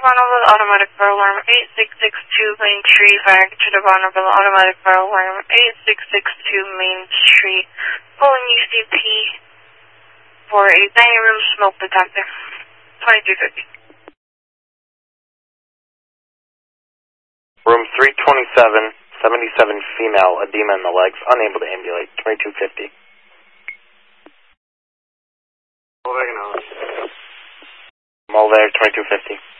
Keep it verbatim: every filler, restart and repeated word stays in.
Bonneville Automatic Fire Alarm eight six six two Main Street. Fire to the Bonneville Automatic Fire Alarm eight six six two Main Street. Pulling U C P for a dining room smoke detector. twenty-three fifty. Room three twenty-seven, seventy-seven female, edema in the legs, unable to ambulate, twenty-two fifty. Mulveg, twenty-two fifty.